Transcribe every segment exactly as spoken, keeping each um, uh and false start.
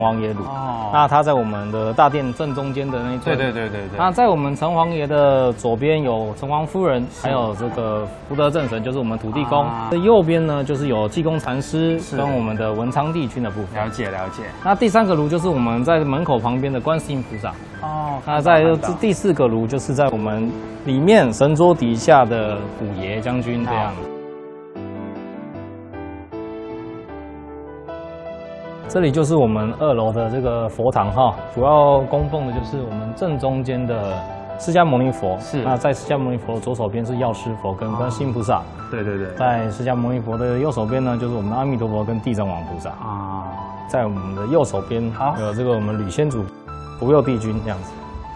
王爷炉。哦，那它在我们的大殿正中间的那一尊。 对对对对对。 那在我们城隍爷的左边有城隍夫人，还有这个福德正神，就是我们土地公。啊、右边呢，就是有济公禅师跟我们的文昌帝君的部分。 了解了解。 那第三个炉就是我们在门口旁边的观世音菩萨。哦。那在第四个炉就是在我们里面神桌底下的虎爷将军这样。这里就是我们二楼的这个佛堂哈，主要供奉的就是我们正中间的释迦牟尼佛。是。那在释迦牟尼佛的左手边是药师佛跟观世音菩萨。哦、对对对。在释迦牟尼佛的右手边呢，就是我们的阿弥陀佛跟地藏王菩萨。啊。在我们的右手边有这个我们吕仙主、福佑帝君这样子。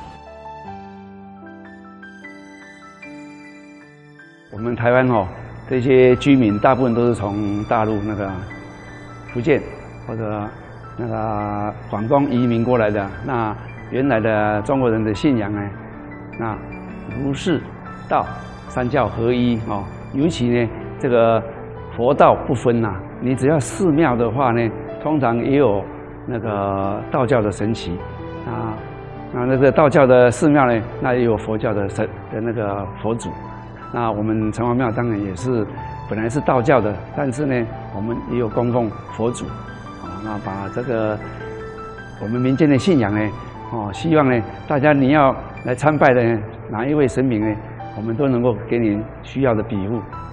我们台湾哦，这些居民大部分都是从大陆那个福建。或者那个广东移民过来的，那原来的中国人的信仰呢，那儒释道三教合一哦，尤其呢这个佛道不分呐、啊，你只要寺庙的话呢，通常也有那个道教的神祇啊，那那个道教的寺庙呢，那也有佛教的神的那个佛祖，那我们城隍庙当然也是本来是道教的，但是呢，我们也有供奉佛祖。那把这个我们民间的信仰呢，哦，希望呢大家你要来参拜的哪一位神明呢，我们都能够给你需要的庇护。